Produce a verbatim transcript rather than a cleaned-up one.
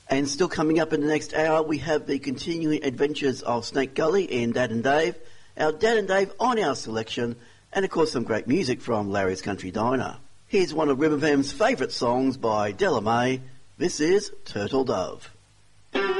And still coming up in the next hour, we have the continuing adventures of Snake Gully and Dad and Dave, our Dad and Dave on our selection, and of course some great music from Larry's Country Diner. Here's one of River F M's favourite songs by Della Mae. This is Turtle Dove.